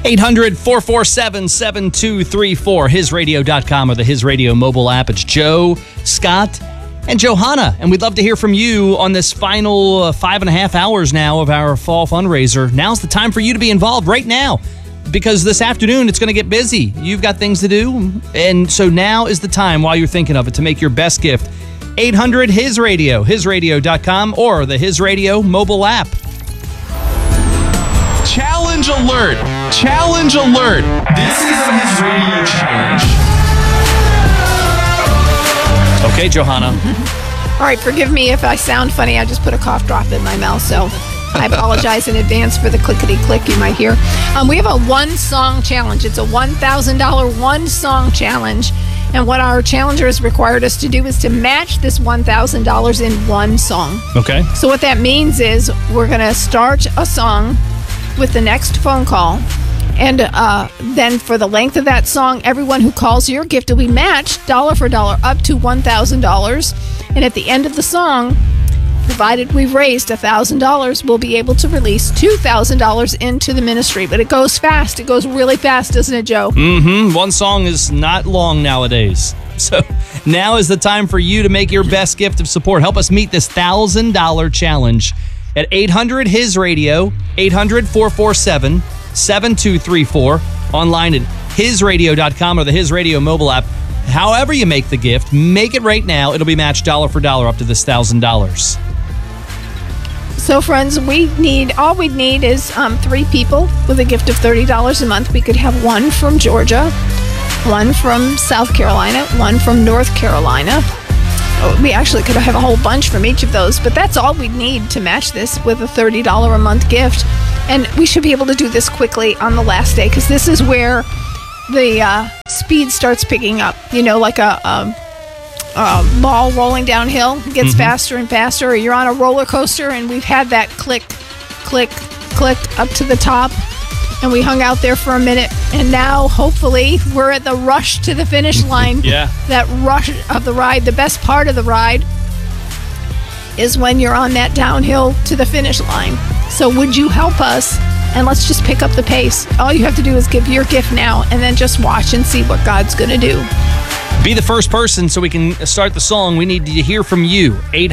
800-447-7234, hisradio.com or the His Radio mobile app. It's Joe, Scott, and Johanna. And we'd love to hear from you on this final 5.5 hours now of our fall fundraiser. Now's the time for you to be involved right now, because this afternoon it's going to get busy. You've got things to do. And so now is the time, while you're thinking of it, to make your best gift. 800-HIS-RADIO, hisradio.com or the His Radio mobile app. Challenge alert! Challenge alert! This is the His Radio Challenge. Okay, Johanna. All right, forgive me if I sound funny. I just put a cough drop in my mouth, so I apologize in advance for the clickety-click you might hear. We have a one-song challenge. It's a $1,000 one-song challenge. And what our challengers required us to do is to match this $1,000 in one song. Okay. So what that means is we're going to start a song with the next phone call. And then for the length of that song, everyone who calls your gift will be matched dollar for dollar up to $1,000. And at the end of the song, provided we've raised $1,000, we'll be able to release $2,000 into the ministry. But it goes fast. It goes really fast, doesn't it, Joe? Mm-hmm. One song is not long nowadays. So now is the time for you to make your best gift of support. Help us meet this $1,000 challenge at 800-HIS-RADIO, 800-447-7234, online at hisradio.com or the His Radio mobile app. However you make the gift, make it right now. It'll be matched dollar for dollar up to this $1,000. So, friends, all we'd need is 3 people with a gift of $30 a month. We could have one from Georgia, one from South Carolina, one from North Carolina. We actually could have a whole bunch from each of those, but that's all we'd need to match this with a $30 a month gift. And we should be able to do this quickly on the last day, because this is where the speed starts picking up. You know, like a ball rolling downhill. It gets faster and faster, or you're on a roller coaster, and we've had that click, click, click up to the top, and we hung out there for a minute, and now hopefully we're at the rush to the finish line. Yeah. That rush of the ride. The best part of the ride is when you're on that downhill to the finish line. So would you help us? And let's just pick up the pace. All you have to do is give your gift now, and then just watch and see what God's going to do. Be the first person so we can start the song. We need to hear from you.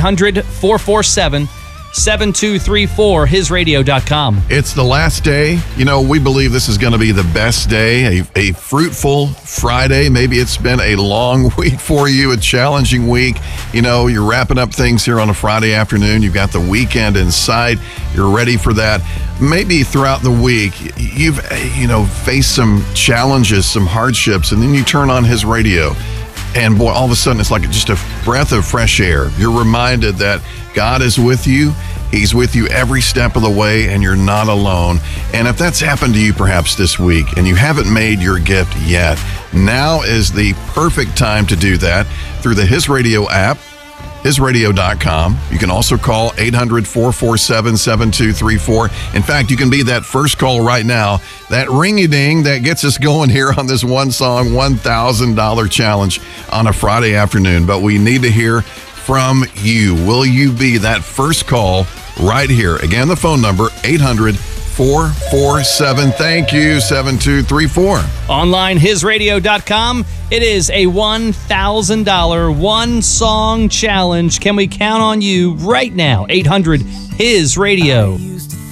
800-447-7234, hisradio.com. It's the last day. You know, we believe this is going to be the best day, a fruitful Friday. Maybe it's been a long week for you, a challenging week. You know, you're wrapping up things here on a Friday afternoon. You've got the weekend in sight. You're ready for that. Maybe throughout the week, you've, faced some challenges, some hardships, and then you turn on His Radio. And boy, all of a sudden, it's like just a breath of fresh air. You're reminded that God is with you. He's with you every step of the way, and you're not alone. And if that's happened to you perhaps this week and you haven't made your gift yet, now is the perfect time to do that through the His Radio app, hisradio.com. You can also call 800-447-7234. In fact, you can be that first call right now, that ring-a-ding that gets us going here on this one song, $1,000 challenge on a Friday afternoon. But we need to hear from you. Will you be that first call right here? Again, the phone number, 800-447, thank you, 7234. Online, hisradio.com. It is a $1,000 one-song challenge. Can we count on you right now? 800-HIS-RADIO.